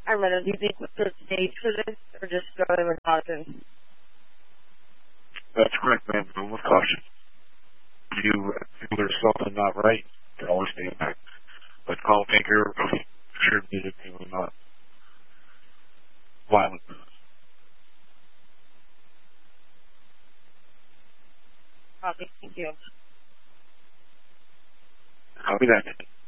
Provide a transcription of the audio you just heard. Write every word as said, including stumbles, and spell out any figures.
Armando, do you think what's the stage for this, or just go in with caution? That's correct, ma'am. Go with caution. If you feel there's something not right, you can always stay back. But call Tinker, sure music, he will not violent. Copy, thank you. Copy that.